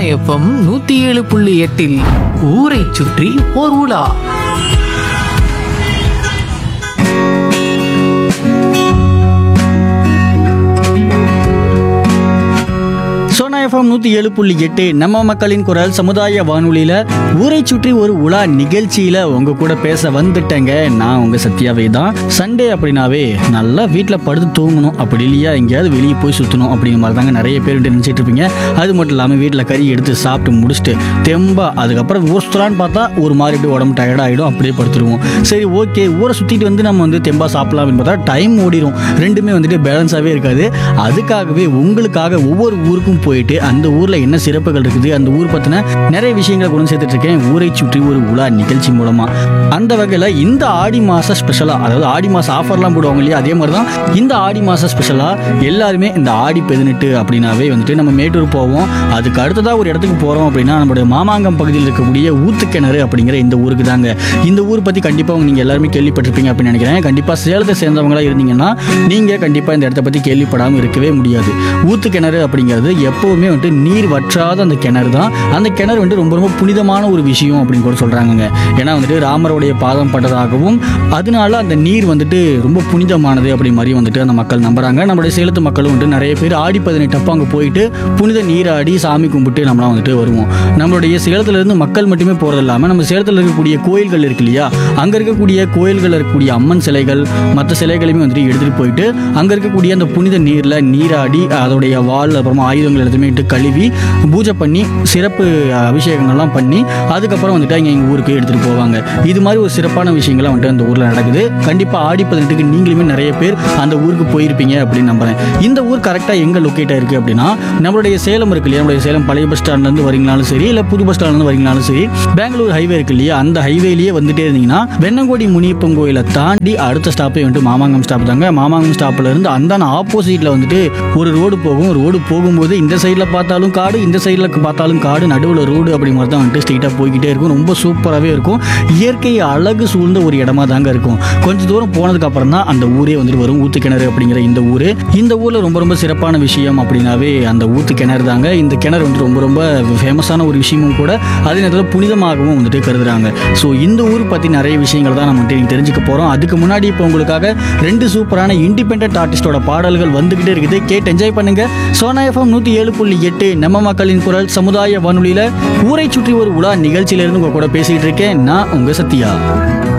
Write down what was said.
FM 107.8 ஊரை சுற்றி ஓர் உலா. சோனா எஃப்எம் 107.8 நம்ம மக்களின் குரல் சமுதாய வானொலியில ஊரை சுற்றி ஒரு உலா நிகழ்ச்சியில உங்க கூட பேச வந்துட்டேங்க. நான் உங்க சத்யாவே தான். சண்டே அப்படின்னாவே நல்லா வீட்டில் படுத்து தூங்கணும், அப்படி இல்லையா எங்கேயாவது வெளியே போய் சுற்றணும் அப்படிங்கிற மாதிரி தாங்க நிறைய பேர் நினச்சிட்டு இருப்பீங்க. அது மட்டும் இல்லாமல் வீட்டில் கறி எடுத்து சாப்பிட்டு முடிச்சுட்டு தெம்பா அதுக்கப்புறம் ஊர் சுற்றலான்னு பார்த்தா ஒரு மாதிரி எப்படி உடம்பு டயர்டாகிடும், அப்படியே படுத்துருவோம். சரி ஓகே, ஊரை சுற்றிட்டு வந்து நம்ம வந்து தெம்பா சாப்பிடலாம் அப்படின்னு பார்த்தா டைம் ஓடிடும், ரெண்டுமே வந்துட்டு பேலன்ஸாகவே இருக்காது. அதுக்காகவே உங்களுக்காக ஒவ்வொரு ஊருக்கும் போயிட்டு அந்த ஊர்ல என்ன சிறப்புகள் இருக்குது, அந்த ஊர் பத்தின நிறைய விஷயங்களை கொண்டு சேர்த்துட்டு இருக்கேன் ஊரை சுற்றி ஒரு உலா நிகழ்ச்சி மூலமா. அந்த வகையில இந்த ஆடி மாச ஸ்பெஷலா, அதாவது ஆடி மாச ஆஃபர்லாம் போடுவாங்க இல்லையா, அதே மாதிரிதான் இந்த ஆடி மாச ஸ்பெஷலா எல்லாருமே இந்த ஆடி 18 அப்படின்னாவே வந்துட்டு நம்ம மேட்டூர் போவோம். அதுக்கு அடுத்ததா ஒரு இடத்துக்கு போறோம் அப்படின்னா நம்மளுடைய மாமாங்கம் பகுதியில் இருக்கக்கூடிய ஊத்துக்கிணறு அப்படிங்கிற இந்த ஊருக்கு தாங்க. இந்த ஊர் பத்தி கண்டிப்பா நீங்க எல்லாருமே கேள்விப்பட்டிருப்பீங்க அப்படின்னு நினைக்கிறேன். கண்டிப்பா சேலத்தை சேர்ந்தவங்களா இருந்தீங்கன்னா நீங்க கண்டிப்பா இந்த இடத்த பத்தி கேள்விப்படாம இருக்கவே முடியாது. ஊத்துக்கிணறு அப்படிங்கிறது எப்பவுமே வந்துட்டு நீர் வற்றாத அந்த கிணறு தான். அந்த கிணறு வந்துட்டு ரொம்ப ரொம்ப புனிதமான ஒரு விஷயம் அப்படின்னு கூட சொல்றாங்க. ஏன்னா வந்துட்டு ராமருடைய பாதம் பட்டதாகவும் அதனால அந்த நீர் வந்துட்டு ரொம்ப புனிதமானது அப்படி மாதிரி வந்துட்டு அந்த மக்கள் நம்புறாங்க. நம்மளுடைய சேலத்து மக்களும் வந்துட்டு நிறைய பேர் ஆடி 18 அப்போ அங்கே போயிட்டு புனித நீராடி சாமி கும்பிட்டு நம்மளாம் வந்துட்டு வருவோம். நம்மளுடைய சேலத்துல இருந்து மக்கள் மட்டுமே போறது இல்லாமல் நம்ம சேலத்தில் இருக்கக்கூடிய கோயில்கள் இருக்கு இல்லையா, அங்கே இருக்கக்கூடிய கோயில்கள் இருக்கக்கூடிய அம்மன் சிலைகள் மற்ற சிலைகளையுமே வந்துட்டு எடுத்துட்டு போயிட்டு அங்கே இருக்கக்கூடிய அந்த புனித நீரில் நீராடி அதோடைய வால் அப்புறமா ஆயுதங்கள் எல்லாத்தையுமே இட்டு கழுவி பூஜை பண்ணி சிறப்பு அபிஷேகங்கள்லாம் பண்ணி அதுக்கப்புறம் வந்துட்டு இங்கே எங்கள் ஊருக்கு எடுத்துகிட்டு போவாங்க. இது மாதிரி ஒரு சிறப்பான விஷயங்கள்லாம் வந்துட்டு அந்த ஊரில் நடக்குது. கண்டிப்பாக ஆடி 18க்கு நீங்களுமே நிறைய பேர் அந்த ஊருக்கு போயிருப்பீங்க அப்படின்னு நம்புறேன். இந்த ஊர் கரெக்டாக எங்கே லொக்கேட்டாக இருக்குது அப்படின்னா நம்மளுடைய சேலம் இருக்கு இல்லையா, நம்மளுடைய சேலம் பழைய பஸ் ஸ்டாண்ட்லேருந்து வரீங்கனாலும் சரி, இல்லை புது பஸ் ஸ்டாண்ட்லேருந்து வரீங்கனாலும் சரி, பெங்களூர் ஹைவே இருக்கு இல்லையா, அந்த ஹைவேலேயே வந்துட்டே இருந்தீங்கன்னா வெண்ணங்கோடி முனியப்பன் கோயிலை தாண்டி அடுத்த ஸ்டாப்பே வந்துட்டு மாமாங்கம் ஸ்டாப் தாங்க. மாமாங்கம் ஸ்டாப்பில் இருந்து அந்த ஆப்போசிட்டில் வந்துட்டு ஒரு ரோடு போகும். ரோடு போகும்போது இந்த சைடில் பார்த்தாலும் காடு, இந்த சைடில் பார்த்தாலும் காடு, நடுவில் ரோடு அப்படி மாதிரி தான் வந்துட்டு ஸ்ட்ரெயிட்டாக போய்கிட்டே இருக்கும். ரொம்ப சூப்பராகவே இருக்கும். இயற்கை அழகு சூழ்ந்த ஒரு இடமா தாங்க இருக்கும். கொஞ்சம் தூரம் போனதுக்கு அப்புறம் தான் அந்த ஊரே வந்துட்டு வரும், ஊத்துக்கிணறு அப்படிங்கிற இந்த ஊர். இந்த ஊரில் ரொம்ப ரொம்ப சிறப்பான விஷயம் அப்படின்னாவே அந்த ஊத்துக்கிணறு தாங்க. இந்த கிணறு வந்துட்டு ரொம்ப ரொம்ப ஃபேமஸான ஒரு விஷயமும் கூட, அதே நேரத்தில் புனிதமாகவும் வந்துட்டு கருதுறாங்க. ஸோ இந்த ஊர் பற்றி நிறைய விஷயங்கள் தான் நம்ம வந்துட்டு தெரிஞ்சுக்க போகிறோம். அதுக்கு முன்னாடி இப்போ உங்களுக்காக 2 சூப்பரான இண்டிபெண்டன்ட் ஆர்டிஸ்டோட பாடல்கள் வந்துகிட்டே இருக்குது. கேட்டு என்ஜாய் பண்ணுங்க. சோனா எஃப்எம் 107.8 நம்ம மக்களின் குரல் சமுதாய வானொலியில ஊரை சுற்றி ஒரு உலா நிகழ்ச்சியிலிருந்து உங்க கூட பேசிட்டு இருக்கேன். நான் உங்க சத்யா.